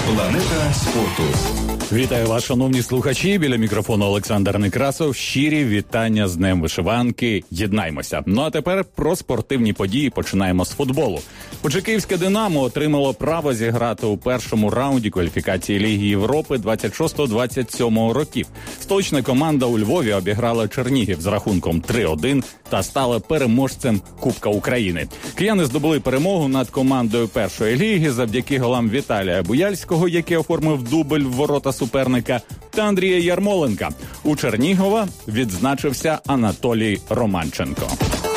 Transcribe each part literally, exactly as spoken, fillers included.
Планета спорту. Вітаю вас, шановні слухачі. Біля мікрофону Олександр Некрасов. Щирі вітання з Днем Вишиванки. Єднаймося. Ну а тепер про спортивні події починаємо з футболу. Почеківське «Динамо» отримало право зіграти у першому раунді кваліфікації Ліги Європи двадцять шостого двадцять сьомого років. Столична команда у Львові обіграла Чернігів з рахунком три один та стала переможцем Кубка України. Кияни здобули перемогу над командою першої ліги завдяки голам Віталія Буяльського, який оформив дубль в ворота суперника, та Андрія Ярмоленка. У Чернігова відзначився Анатолій Романченко.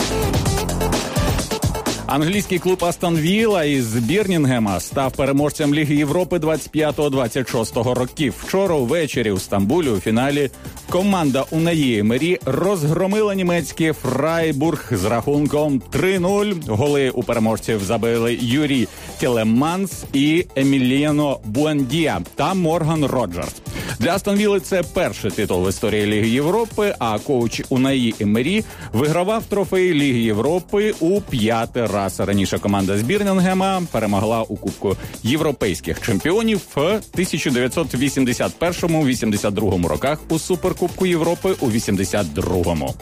Англійський клуб Астон Вілла із Бірмінгема став переможцем Ліги Європи двадцять п'ятого двадцять шостого років. Вчора увечері у Стамбулі у фіналі команда Унаї Емері розгромила німецький Фрайбург з рахунком три нуль. Голи у переможців забили Юрій Тілеманс і Еміліано Буендія та Морган Роджерс. Для Астон Вілли це перший титул в історії Ліги Європи, а коуч Унаї Емері вигравав трофей Ліги Європи у п'ятий раз. Раніше команда з Бірмінгема перемогла у Кубку європейських чемпіонів в тисяча дев'ятсот вісімдесят першому - вісімдесят другому роках, у Суперкубку Європи у вісімдесят другому.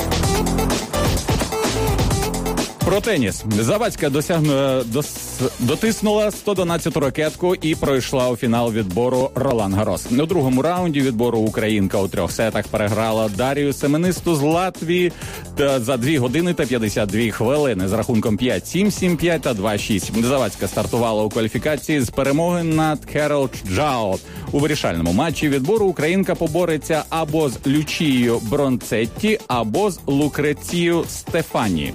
Про теніс. Завадська досягну, дос, дотиснула сто одинадцяту ракетку і пройшла у фінал відбору Ролан Гарос. У другому раунді відбору українка у трьох сетах переграла Дарію Семенисту з Латвії за дві години та п'ятдесят дві хвилини з рахунком п'ять сім, сім п'ять та два шість. Завадська стартувала у кваліфікації з перемоги над Керол Джао. У вирішальному матчі відбору українка побореться або з Лючією Бронцетті, або з Лукрецією Стефані.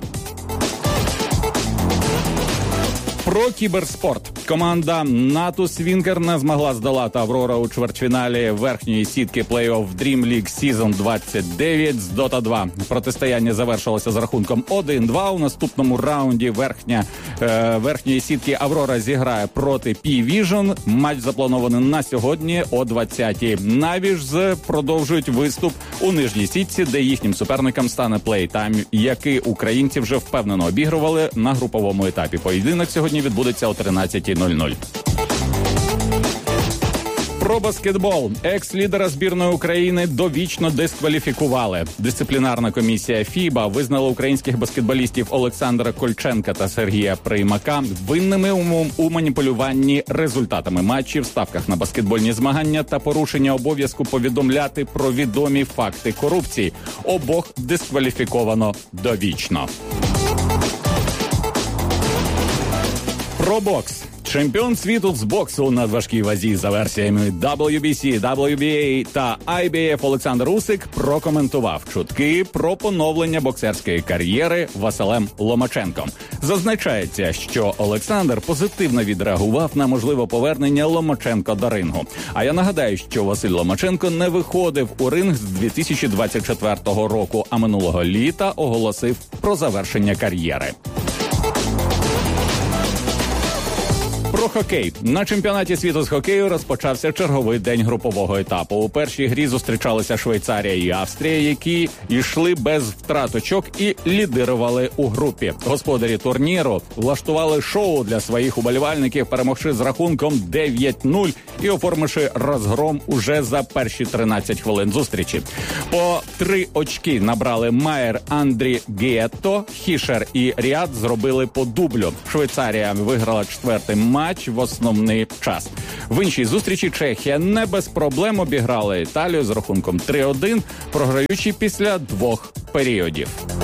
Про кіберспорт. Команда Натус Вінкер не змогла здолати Аврора у чвертьфіналі верхньої сітки плей-офф Dream League Season двадцять дев'ять з Дота два. Протистояння завершилося з рахунком один два. У наступному раунді верхня, е, верхньої сітки Аврора зіграє проти P-Vision. Матч запланований на сьогодні о двадцятій. Навіж продовжують виступ у нижній сітці, де їхнім суперником стане Playtime, який українці вже впевнено обігрували на груповому етапі. Поєдинок сьогодні відбудеться о тринадцятій нуль нуль. Про баскетбол. Екс-лідера збірної України довічно дискваліфікували. Дисциплінарна комісія ФІБА визнала українських баскетболістів Олександра Кольченка та Сергія Приймака винними у маніпулюванні результатами матчів, ставках на баскетбольні змагання та порушення обов'язку повідомляти про відомі факти корупції. Обох дискваліфіковано довічно. Про бокс. Чемпіон світу з боксу у надважкій вазі за версіями дабл ю бі сі, дабл ю бі ей та ай бі еф Олександр Усик прокоментував чутки про поновлення боксерської кар'єри Василем Ломаченком. Зазначається, що Олександр позитивно відреагував на можливе повернення Ломаченка до рингу. А я нагадаю, що Василь Ломаченко не виходив у ринг з дві тисячі двадцять четвертого року, а минулого літа оголосив про завершення кар'єри. Про хокей. На чемпіонаті світу з хокею розпочався черговий день групового етапу. У першій грі зустрічалися Швейцарія і Австрія, які йшли без втрат очок і лідирували у групі. Господарі турніру влаштували шоу для своїх уболівальників, перемогши з рахунком дев'ять нуль і оформивши розгром уже за перші тринадцять хвилин зустрічі. По три очки набрали Майер, Андрі Гієтто, Хішер і Ріад зробили по дублю. Швейцарія виграла четвертий матч в основний час. В іншій зустрічі Чехія не без проблем обіграла Італію з рахунком три один, програючи після двох періодів.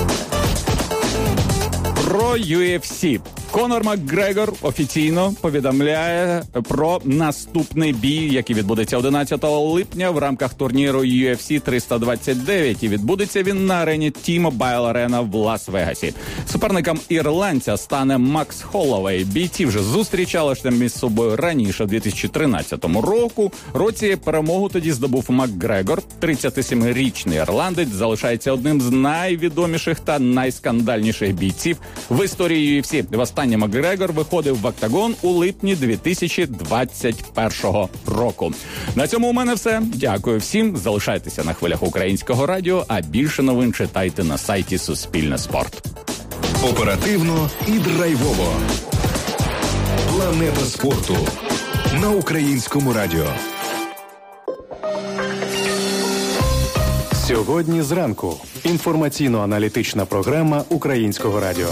Про ю еф сі. Конор Макгрегор офіційно повідомляє про наступний бій, який відбудеться одинадцятого липня в рамках турніру ю еф сі триста двадцять дев'ять. І відбудеться він на арені T-Mobile Arena в Лас-Вегасі. Суперником ірландця стане Макс Холлоуей. Бійці вже зустрічалися між собою раніше, в дві тисячі тринадцятому року. Році перемогу тоді здобув Макгрегор. тридцятисемирічний ірландець залишається одним з найвідоміших та найскандальніших бійців в історії ю еф сі. Останній Макгрегор виходив в октагон у липні дві тисячі двадцять першого року. На цьому у мене все. Дякую всім. Залишайтеся на хвилях Українського радіо, а більше новин читайте на сайті Суспільне спорт. Оперативно і драйвово. Планета спорту. на Українському радіо. Сьогодні зранку. Інформаційно-аналітична програма Українського радіо.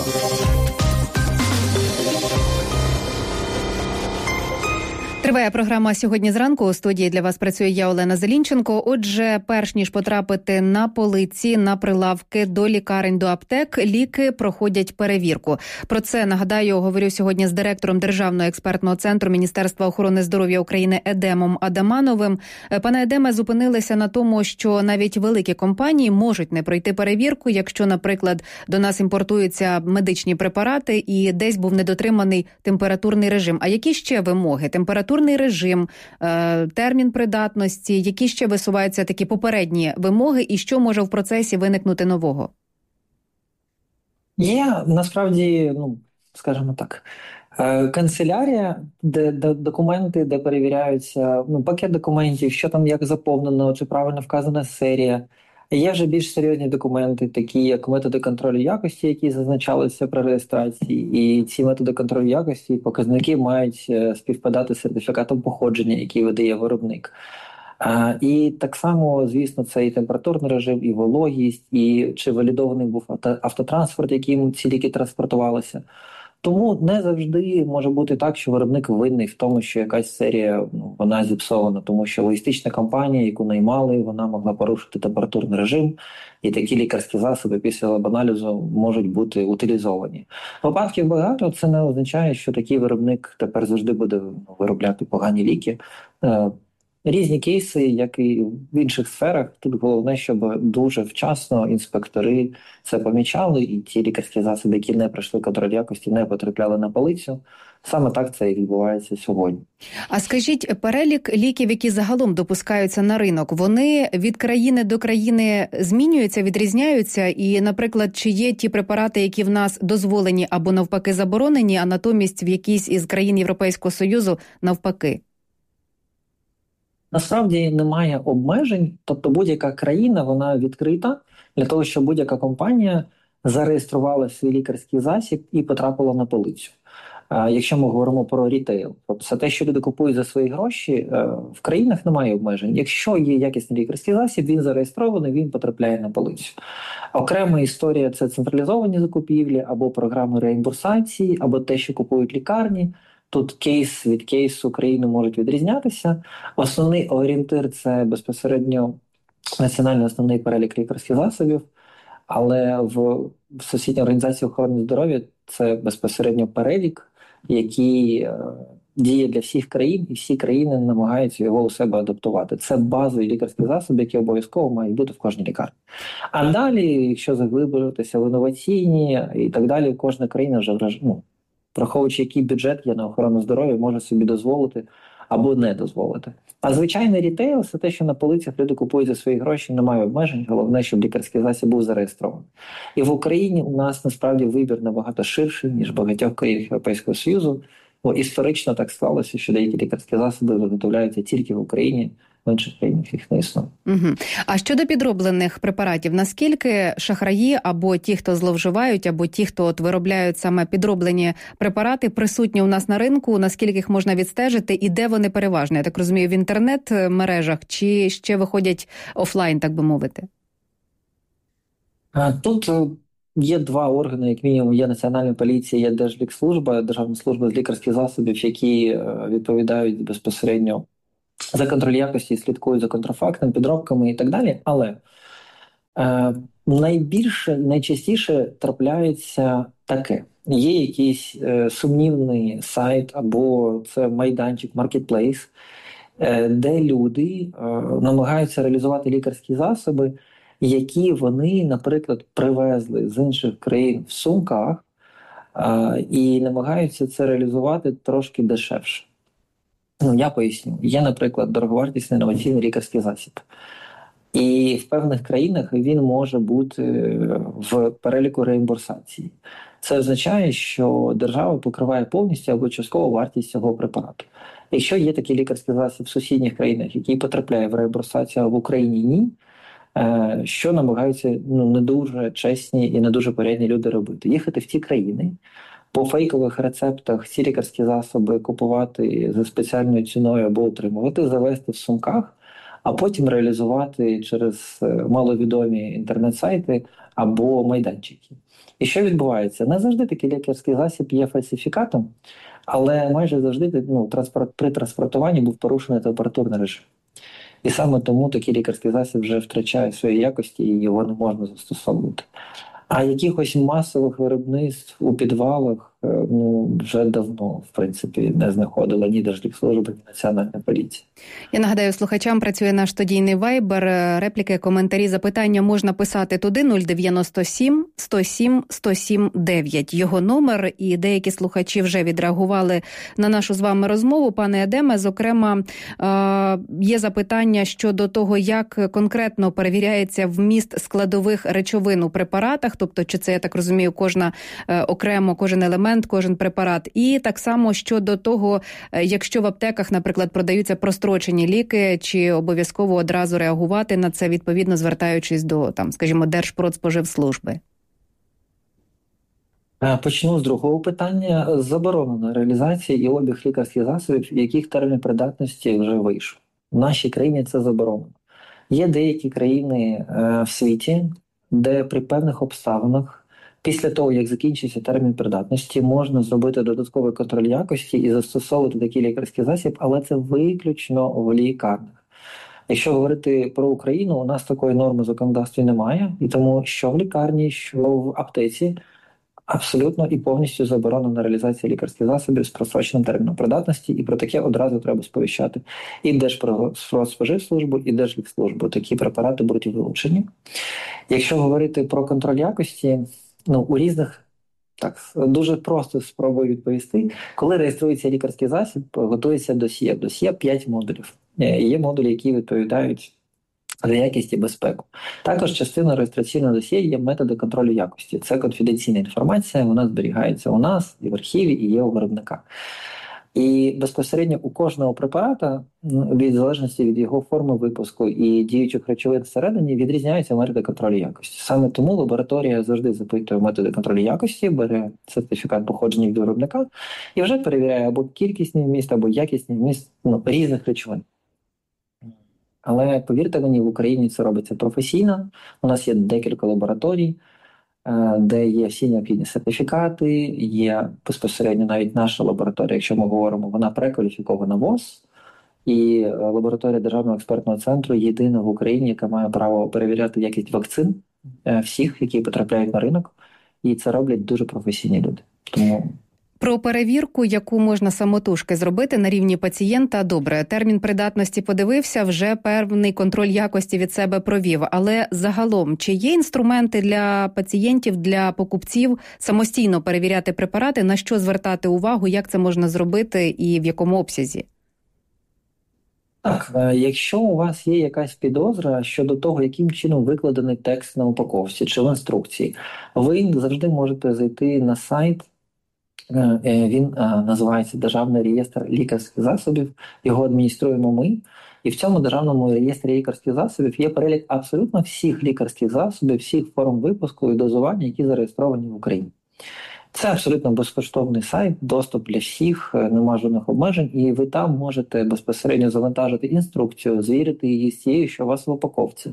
Триває програма «Сьогодні зранку». У студії для вас працює я, Олена Зелінченко. Отже, перш ніж потрапити на полиці, на прилавки, до лікарень, до аптек, ліки проходять перевірку. Про це, нагадаю, говорю сьогодні з директором Державного експертного центру Міністерства охорони здоров'я України Едемом Адамановим. Пане Едеме, зупинилися на тому, що навіть великі компанії можуть не пройти перевірку, якщо, наприклад, до нас імпортуються медичні препарати і десь був недотриманий температурний режим. А які ще вимоги? Температурний режим, термін придатності, які ще висуваються такі попередні вимоги і що може в процесі виникнути нового? Є, насправді, ну, скажімо так, канцелярія, де, де документи, де перевіряються, ну, пакет документів, що там як заповнено, чи правильно вказана серія. Є вже більш серйозні документи, такі як методи контролю якості, які зазначалися при реєстрації, і ці методи контролю якості, показники мають співпадати з сертифікатом походження, який видає виробник. А, і так само, звісно, це і температурний режим, і вологість, і чи валідований був автотранспорт, яким ці ліки транспортувалися. Тому не завжди може бути так, що виробник винний в тому, що якась серія, ну, вона зіпсована, тому що логістична компанія, яку наймали, вона могла порушити температурний режим, і такі лікарські засоби після лабаналізу можуть бути утилізовані. Випадків багато, це не означає, що такий виробник тепер завжди буде виробляти погані ліки. Різні кейси, як і в інших сферах. Тут головне, щоб дуже вчасно інспектори це помічали, і ті лікарські засоби, які не пройшли контроль якості, не потрапляли на полицю. Саме так це і відбувається сьогодні. А скажіть, перелік ліків, які загалом допускаються на ринок, вони від країни до країни змінюються, відрізняються? І, наприклад, чи є ті препарати, які в нас дозволені або навпаки заборонені, а натомість в якійсь із країн Європейського Союзу навпаки? Насправді немає обмежень, тобто будь-яка країна, вона відкрита для того, щоб будь-яка компанія зареєструвала свій лікарський засіб і потрапила на полицю. Якщо ми говоримо про рітейл, тобто це те, що люди купують за свої гроші, в країнах немає обмежень. Якщо є якісний лікарський засіб, він зареєстрований, він потрапляє на полицю. Окрема історія – це централізовані закупівлі, або програми реімбурсації, або те, що купують лікарні. Тут кейс від кейсу країни можуть відрізнятися. Основний орієнтир – це безпосередньо національний основний перелік лікарських засобів, але в Всесвітній організації охорони здоров'я це безпосередньо перелік, який е, діє для всіх країн, і всі країни намагаються його у себе адаптувати. Це базові лікарські засоби, які обов'язково мають бути в кожній лікарні. А далі, якщо заглиблюватися в інноваційні і так далі, кожна країна вже ну, враховуючи, який бюджет є на охорону здоров'я, може собі дозволити або не дозволити. А звичайний рітейл – це те, що на полицях люди купують за свої гроші, немає обмежень, головне, щоб лікарський засіб був зареєстрований. І в Україні у нас насправді вибір набагато ширший, ніж в багатьох країнах Європейського Союзу, бо історично так склалося, що деякі лікарські засоби виготовляються тільки в Україні, в інших країнах їх не існує. Угу. А щодо підроблених препаратів, наскільки шахраї або ті, хто зловживають, або ті, хто от виробляють саме підроблені препарати, присутні у нас на ринку, наскільки їх можна відстежити і де вони переважно? Я так розумію, в інтернет-мережах чи ще виходять офлайн, так би мовити? Тут є два органи, як мінімум, є Національна поліція, є Держлікслужба, Державна служба з лікарських засобів, які відповідають безпосередньо за контроль якості, слідкують за контрафактом, підробками і так далі. Але е, найбільше, найчастіше трапляється таке. Є якийсь е, сумнівний сайт або це майданчик, маркетплейс, е, де люди е, намагаються реалізувати лікарські засоби, які вони, наприклад, привезли з інших країн в сумках е, і намагаються це реалізувати трошки дешевше. Ну, я поясню. Є, наприклад, дороговартісний інноваційний лікарський засіб. І в певних країнах він може бути в переліку реімбурсації. Це означає, що держава покриває повністю або частково вартість цього препарату. Якщо є такий лікарський засіб в сусідніх країнах, який потрапляє в реімбурсацію, а в Україні ні, що намагаються ну, не дуже чесні і не дуже порядні люди робити? Їхати в ті країни, по фейкових рецептах ці лікарські засоби купувати за спеціальною ціною або отримувати, завести в сумках, а потім реалізувати через маловідомі інтернет-сайти або майданчики. І що відбувається? Не завжди такий лікарський засіб є фальсифікатом, але майже завжди ну, транспорт, при транспортуванні був порушений температурний режим. І саме тому такий лікарський засіб вже втрачає свої якості і його не можна застосовувати. А якихось масових виробництв у підвалах ну, вже давно, в принципі, не знаходила ні Держлікслужба, ні Національна поліція. Я нагадаю, слухачам працює наш студійний вайбер. Репліки, коментарі, запитання можна писати туди нуль дев'яносто сім сто сім сто сім дев'ять. Його номер, і деякі слухачі вже відреагували на нашу з вами розмову. Пане Едеме, зокрема, є запитання щодо того, як конкретно перевіряється вміст складових речовин у препаратах, тобто, чи це, я так розумію, кожна окремо, кожен елемент, кожен препарат. І так само щодо того, якщо в аптеках, наприклад, продаються прострочені ліки, чи обов'язково одразу реагувати на це, відповідно звертаючись до, там, скажімо, Держпродспоживслужби. Почну з другого питання. Заборонена реалізація і обіг лікарських засобів, яких термін придатності вже вийшов. В нашій країні це заборонено. Є деякі країни е, в світі, де при певних обставинах після того, як закінчиться термін придатності, можна зробити додатковий контроль якості і застосовувати такий лікарський засіб, але це виключно в лікарнях. Якщо говорити про Україну, у нас такої норми в законодавстві немає, і тому що в лікарні, що в аптеці абсолютно і повністю заборонена реалізація лікарських засобів з просроченим терміном придатності, і про таке одразу треба сповіщати і Держпродспоживслужбу, і Держлікслужбу. Такі препарати будуть вилучені. Якщо говорити про контроль якості, ну, у різних, так, дуже просто спробую відповісти. Коли реєструється лікарський засіб, готується досьє. Досьє п'ять модулів. Є модулі, які відповідають за якість і безпеку. Також частина реєстраційного досьє є методи контролю якості. Це конфіденційна інформація, вона зберігається у нас і в архіві, і є у виробника. І безпосередньо у кожного препарата, від залежності від його форми випуску і діючих речовин всередині, відрізняються методи контролю якості. Саме тому лабораторія завжди запитує методи контролю якості, бере сертифікат походження від виробника і вже перевіряє або кількісний вміст, або якісний вміст ну, різних речовин. Але, повірте мені, в Україні це робиться професійно. У нас є декілька лабораторій, де є всі необхідні сертифікати, є безпосередньо навіть наша лабораторія, якщо ми говоримо, вона прекваліфікована ВОЗ, і лабораторія Державного експертного центру єдина в Україні, яка має право перевіряти якість вакцин всіх, які потрапляють на ринок, і це роблять дуже професійні люди. Тому... Про перевірку, яку можна самотужки зробити на рівні пацієнта, добре. Термін придатності подивився, вже певний контроль якості від себе провів. Але загалом, чи є інструменти для пацієнтів, для покупців самостійно перевіряти препарати, на що звертати увагу, як це можна зробити і в якому обсязі? Так, якщо у вас є якась підозра щодо того, яким чином викладений текст на упаковці чи в інструкції, ви завжди можете зайти на сайт. Він називається Державний реєстр лікарських засобів, його адмініструємо ми. І в цьому Державному реєстрі лікарських засобів є перелік абсолютно всіх лікарських засобів, всіх форм випуску і дозування, які зареєстровані в Україні. Це абсолютно безкоштовний сайт, доступ для всіх, немає жодних обмежень, і ви там можете безпосередньо завантажити інструкцію, звірити її з тією, що у вас в упаковці.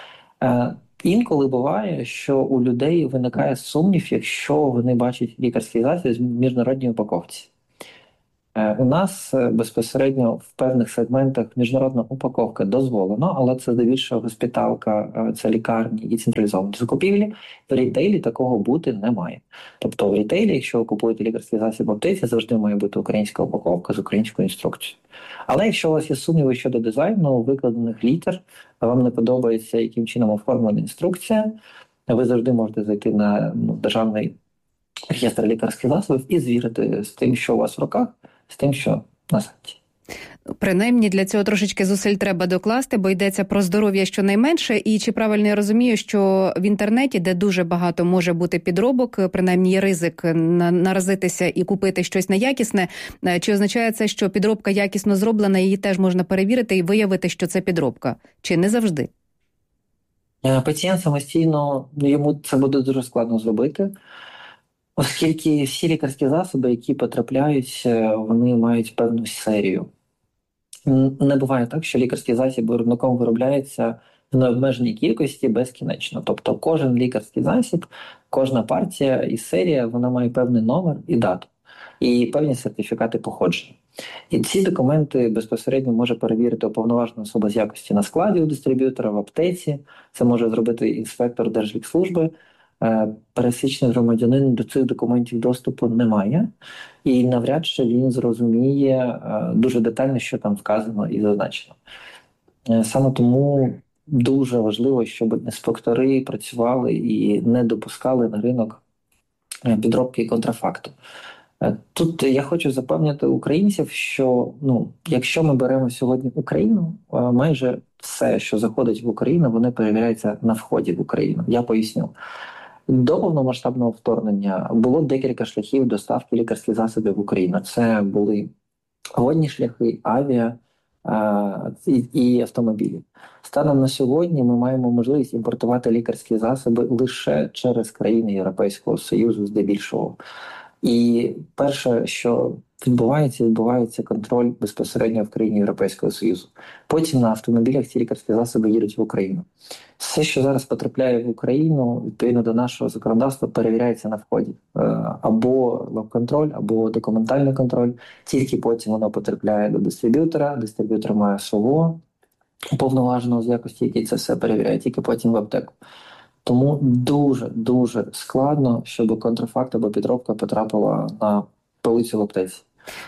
Інколи буває, що у людей виникає сумнів, якщо вони бачать лікарський засіб в міжнародній упаковці. У нас безпосередньо в певних сегментах міжнародна упаковка дозволена, але це здебільшого госпіталка, це лікарні і централізовані закупівлі. В рітейлі такого бути не має. Тобто в рітейлі, якщо ви купуєте лікарський засіб в аптеці, завжди має бути українська упаковка з українською інструкцією. Але якщо у вас є сумніви щодо дизайну, викладених літер, вам не подобається, яким чином оформлена інструкція, ви завжди можете зайти на ну, Державний реєстр лікарських засобів і звірити з тим, що у вас в руках, з тим, що на сайті. Принаймні для цього трошечки зусиль треба докласти, бо йдеться про здоров'я щонайменше. І чи правильно я розумію, що в інтернеті, де дуже багато може бути підробок, принаймні є ризик наразитися і купити щось неякісне, чи означає це, що підробка якісно зроблена, її теж можна перевірити і виявити, що це підробка? Чи не завжди? Пацієнт самостійно, йому це буде дуже складно зробити. Оскільки всі лікарські засоби, які потрапляють, вони мають певну серію. Не буває так, що лікарський засіб виробником виробляється в необмеженій кількості безкінечно. Тобто кожен лікарський засіб, кожна партія і серія, вона має певний номер і дату, і певні сертифікати походження. І ці документи безпосередньо може перевірити уповноважена особа з якості на складі у дистриб'ютора, в аптеці. Це може зробити інспектор Держлікслужби. Пересічний громадянин до цих документів доступу не має, і навряд чи він зрозуміє дуже детально, що там вказано і зазначено. Саме тому дуже важливо, щоб інспектори працювали і не допускали на ринок підробки і контрафакту. Тут я хочу запевнити українців, що ну, якщо ми беремо сьогодні Україну, майже все, що заходить в Україну, вони перевіряються на вході в Україну. Я поясню. До повномасштабного вторгнення було декілька шляхів доставки лікарських засобів в Україну. Це були водні шляхи, авіа а, і, і автомобілі. Станом на сьогодні ми маємо можливість імпортувати лікарські засоби лише через країни Європейського Союзу здебільшого. І перше, що відбувається, відбувається контроль безпосередньо в країні Європейського Союзу. Потім на автомобілях ці лікарські засоби їдуть в Україну. Все, що зараз потрапляє в Україну, відповідно до нашого законодавства, перевіряється на вході. Або лабконтроль, або документальний контроль. Тільки потім воно потрапляє до дистриб'ютора, дистриб'ютор має СОВО, уповноваженого з якості, який це все перевіряє, тільки потім в аптеку. Тому дуже-дуже складно, щоб контрафакт або підробка потрапила на полицю в аптеці.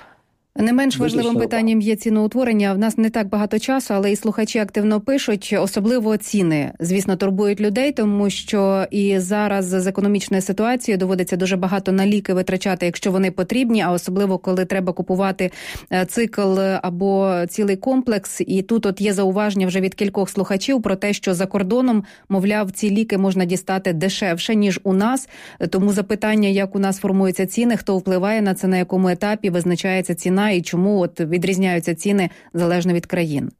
Не менш важливим питанням є ціноутворення. В нас не так багато часу, але і слухачі активно пишуть, особливо ціни, звісно, турбують людей, тому що і зараз з економічною ситуацією доводиться дуже багато на ліки витрачати, якщо вони потрібні, а особливо, коли треба купувати цикл або цілий комплекс. І тут от є зауваження вже від кількох слухачів про те, що за кордоном, мовляв, ці ліки можна дістати дешевше, ніж у нас. Тому запитання, як у нас формуються ціни, хто впливає на це, на якому етапі визначається ціна, і чому от відрізняються ціни залежно від країн?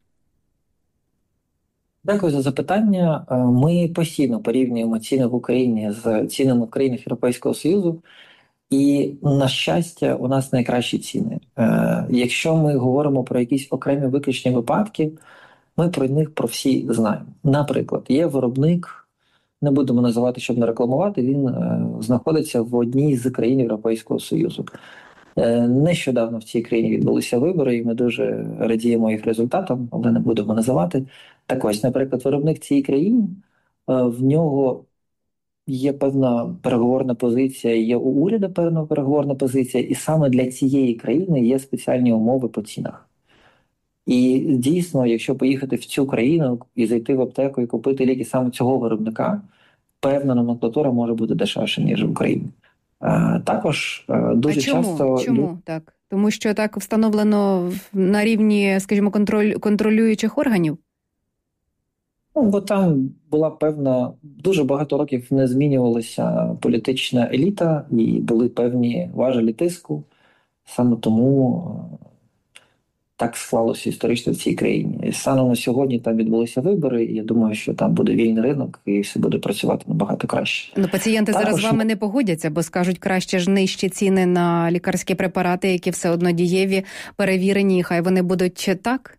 Дякую за запитання. Ми постійно порівнюємо ціни в Україні з цінами в країнах Європейського Союзу. І, на щастя, у нас найкращі ціни. Якщо ми говоримо про якісь окремі виключні випадки, ми про них про всі знаємо. Наприклад, є виробник, не будемо називати, щоб не рекламувати, він знаходиться в одній з країн Європейського Союзу. Нещодавно в цій країні відбулися вибори, і ми дуже радіємо їх результатам, але не будемо називати. Так ось, наприклад, виробник цієї країни, в нього є певна переговорна позиція, є у уряду певна переговорна позиція, і саме для цієї країни є спеціальні умови по цінах. І дійсно, якщо поїхати в цю країну і зайти в аптеку і купити ліки саме цього виробника, певна номенклатура може бути дешевше, ніж в Україні. Також дуже а чому? часто... Чому так? Тому що так встановлено на рівні, скажімо, контроль, контролюючих органів? Ну, бо там була певна... Дуже багато років не змінювалася політична еліта і були певні важелі тиску. Саме тому так склалося історично в цій країні. І саме на сьогодні там відбулися вибори, і я думаю, що там буде вільний ринок, і все буде працювати набагато краще. Ну, пацієнти Також... зараз з вами не погодяться, бо скажуть, краще ж нижчі ціни на лікарські препарати, які все одно дієві, перевірені, і хай вони будуть так?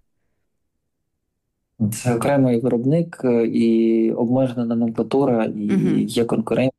Це окремий виробник і обмежена номенклатура, і угу. є конкуренція.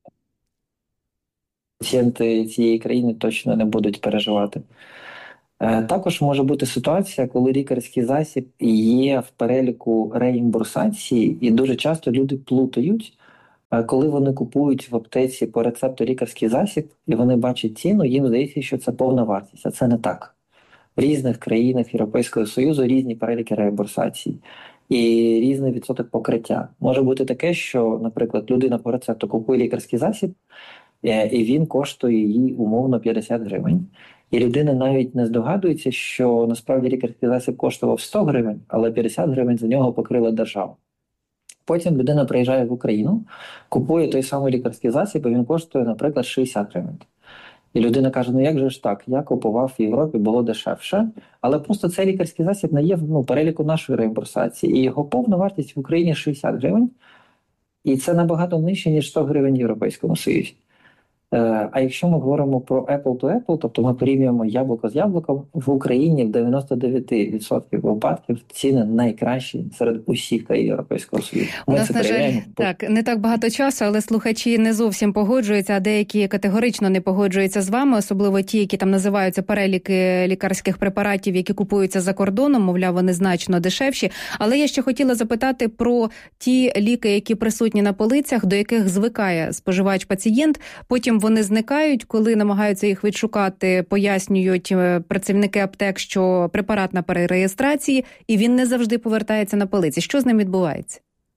Пацієнти цієї країни точно не будуть переживати. Також може бути ситуація, коли лікарський засіб є в переліку реімбурсації, і дуже часто люди плутають, коли вони купують в аптеці по рецепту лікарський засіб, і вони бачать ціну, їм здається, що це повна вартість, а це не так. В різних країнах Європейського Союзу різні переліки реімбурсації і різний відсоток покриття. Може бути таке, що, наприклад, людина по рецепту купує лікарський засіб, і він коштує їй умовно п'ятдесят гривень. І людина навіть не здогадується, що насправді лікарський засіб коштував сто гривень, але п'ятдесят гривень за нього покрила держава. Потім людина приїжджає в Україну, купує той самий лікарський засіб, і він коштує, наприклад, шістдесят гривень. І людина каже, ну як же ж так, я купував в Європі, було дешевше, але просто цей лікарський засіб не є в ну, переліку нашої реімбурсації, і його повна вартість в Україні шістдесят гривень, і це набагато нижче, ніж сто гривень в Європейському Союзі. А якщо ми говоримо про Apple to Apple, тобто ми порівнюємо яблуко з яблуком, в Україні в дев'яносто дев'ять відсотків випадків ціни найкращі серед усіх країн Європейського Союзу. У нас, на жаль, так, не так багато часу, але слухачі не зовсім погоджуються, а деякі категорично не погоджуються з вами, особливо ті, які там називаються переліки лікарських препаратів, які купуються за кордоном, мовляв, вони значно дешевші. Але я ще хотіла запитати про ті ліки, які присутні на полицях, до яких звикає споживач-пацієнт, потім вони зникають, коли намагаються їх відшукати, пояснюють працівники аптек, що препарат на перереєстрації, і він не завжди повертається на полиці. Що з ним відбувається?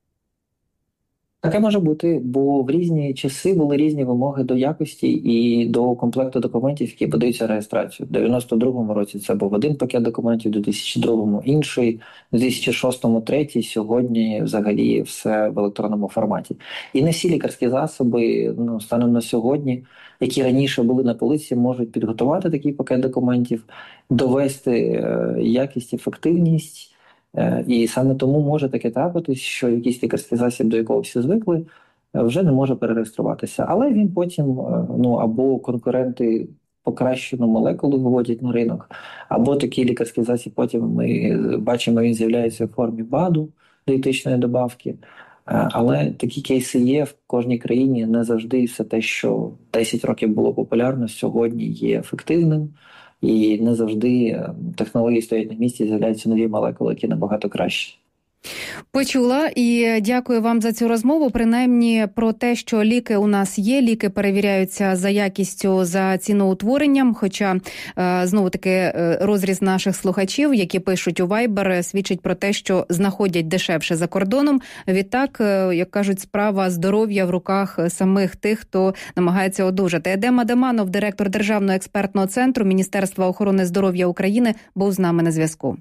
Таке може бути, бо в різні часи були різні вимоги до якості і до комплекту документів, які подаються реєстрацію. В дев'яносто другому році це був один пакет документів, в дві тисячі другому інший, в дві тисячі шостому третій, сьогодні взагалі все в електронному форматі. І не всі лікарські засоби, ну, станом на сьогодні, які раніше були на полиці, можуть підготувати такий пакет документів, довести е, якість, ефективність. І саме тому може таке трапитись, що якийсь лікарський засіб, до якого всі звикли, вже не може перереєструватися. Але він потім, ну, або конкуренти покращену молекулу виводять на ринок, або такий лікарський засіб потім ми бачимо, він з'являється в формі БАДу, дієтичної добавки. Але такі кейси є в кожній країні. Не завжди все те, що десять років було популярно, сьогодні є ефективним. І не завжди технології стоять на місці, з'являються нові молекули, які набагато кращі. Почула і дякую вам за цю розмову. Принаймні про те, що ліки у нас є, ліки перевіряються за якістю, за ціноутворенням, хоча, знову-таки, розріз наших слухачів, які пишуть у Viber, свідчить про те, що знаходять дешевше за кордоном. Відтак, як кажуть, справа здоров'я в руках самих тих, хто намагається одужати. Едем Адаманов, директор Державного експертного центру Міністерства охорони здоров'я України, був з нами на зв'язку.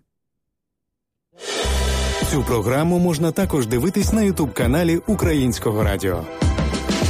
Цю програму можна також дивитись на ютуб-каналі Українського радіо.